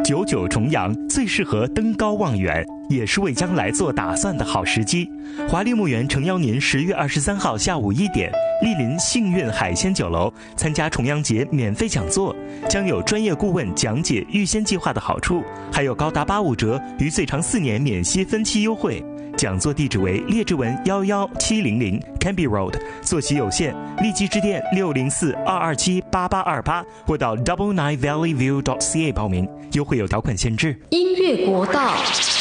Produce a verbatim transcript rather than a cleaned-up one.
九九重阳最适合登高望远，也是为将来做打算的好时机。华丽墓园诚邀您十月二十三号下午一点，莅临幸运海鲜酒楼，参加重阳节免费讲座，将有专业顾问讲解预先计划的好处，还有高达八五折与最长四年免息分期优惠。讲座地址为列治文幺幺七零零 Canby Road， 座席有限，立即致电六零四二二七八八二八或到 double nine valley view dot c a 报名，优惠有条款限制。 音乐国道。